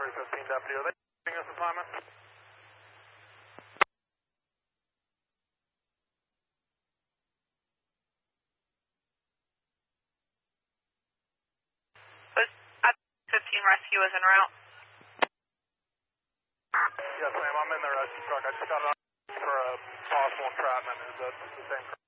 Highway 15 deputy. Are they doing this assignment? Was 15 rescue is en route? Yes, ma'am. I'm in the rescue truck. I just got it on for a possible entrapment. Is that the same?